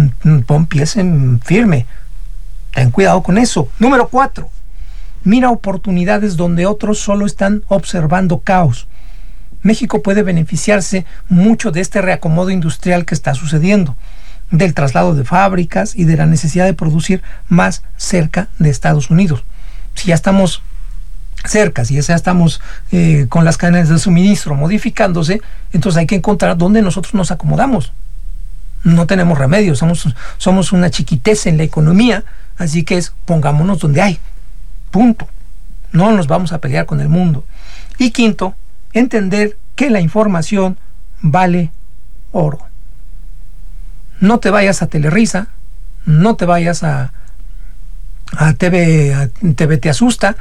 pon pies en firme. Ten cuidado con eso. Número 4. Mira oportunidades donde otros solo están observando caos. México puede beneficiarse mucho de este reacomodo industrial que está sucediendo, del traslado de fábricas y de la necesidad de producir más cerca de Estados Unidos. Si ya estamos cerca, si ya estamos con las cadenas de suministro modificándose, entonces hay que encontrar dónde nosotros nos acomodamos. No tenemos remedio, somos una chiquitez en la economía, así que pongámonos donde hay. Punto. No nos vamos a pelear con el mundo. Y 5, entender que la información vale oro. No te vayas a Telerisa, no te vayas a TV Te Asusta,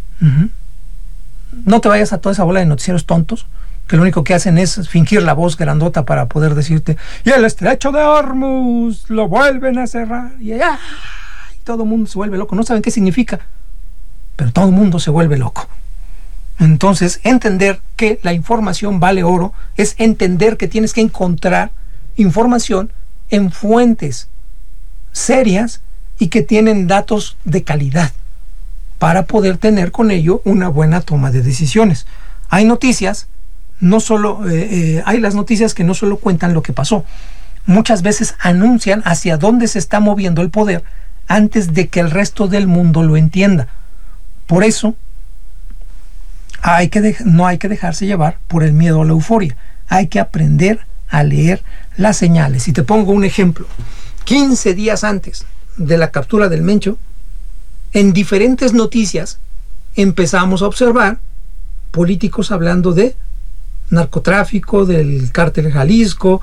no te vayas a toda esa bola de noticieros tontos que lo único que hacen es fingir la voz grandota para poder decirte, y el estrecho de Hormuz lo vuelven a cerrar, y todo el mundo se vuelve loco. No saben qué significa, pero todo el mundo se vuelve loco. Entonces, entender que la información vale oro es entender que tienes que encontrar información en fuentes serias y que tienen datos de calidad para poder tener con ello una buena toma de decisiones. Hay noticias, hay las noticias que no solo cuentan lo que pasó, muchas veces anuncian hacia dónde se está moviendo el poder antes de que el resto del mundo lo entienda. Por eso no hay que dejarse llevar por el miedo a la euforia. Hay que aprender a leer las señales. Y te pongo un ejemplo. 15 días antes de la captura del Mencho, en diferentes noticias empezamos a observar políticos hablando de narcotráfico, del cártel Jalisco,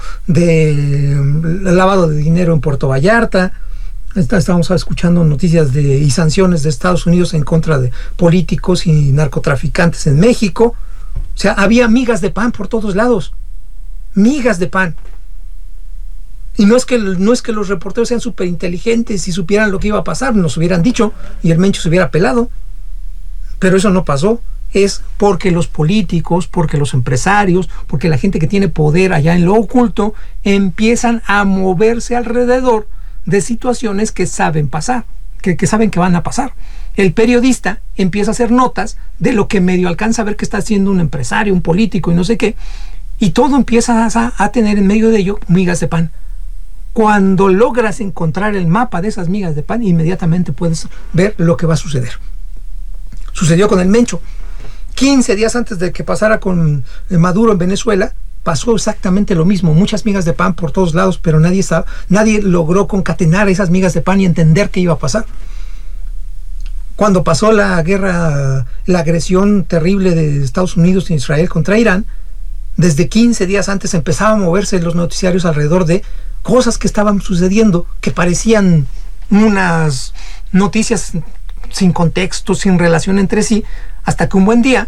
del lavado de dinero en Puerto Vallarta. Estamos escuchando noticias y sanciones de Estados Unidos en contra de políticos y narcotraficantes en México. O sea, había migas de pan por todos lados. Migas de pan. Y no es que los reporteros sean súper inteligentes y supieran lo que iba a pasar, nos hubieran dicho y el Mencho se hubiera pelado. Pero eso no pasó. Es porque los políticos, porque los empresarios, porque la gente que tiene poder allá en lo oculto empiezan a moverse alrededor de situaciones que saben pasar, que saben que van a pasar. El periodista empieza a hacer notas de lo que medio alcanza a ver que está haciendo un empresario, un político y no sé qué, y todo empieza a tener en medio de ello migas de pan. Cuando logras encontrar el mapa de esas migas de pan, inmediatamente puedes ver lo que va a suceder. Sucedió con el Mencho. 15 días antes de que pasara con Maduro en Venezuela, pasó exactamente lo mismo, muchas migas de pan por todos lados, pero nadie logró concatenar esas migas de pan y entender qué iba a pasar. Cuando pasó la guerra, la agresión terrible de Estados Unidos e Israel contra Irán, desde 15 días antes empezaban a moverse los noticiarios alrededor de cosas que estaban sucediendo, que parecían unas noticias sin contexto, sin relación entre sí, hasta que un buen día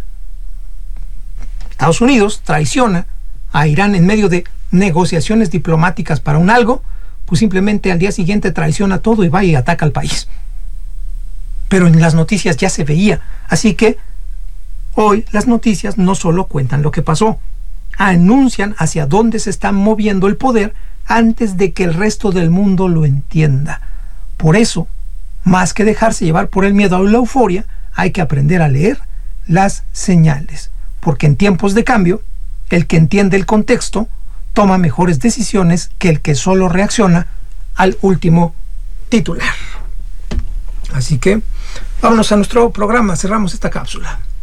Estados Unidos traiciona a Irán en medio de negociaciones diplomáticas para un algo, pues simplemente al día siguiente traiciona todo y va y ataca al país. Pero en las noticias ya se veía. Así que hoy las noticias no solo cuentan lo que pasó, anuncian hacia dónde se está moviendo el poder antes de que el resto del mundo lo entienda. Por eso, más que dejarse llevar por el miedo o la euforia, hay que aprender a leer las señales. Porque en tiempos de cambio, el que entiende el contexto toma mejores decisiones que el que solo reacciona al último titular. Así que vámonos a nuestro programa, cerramos esta cápsula.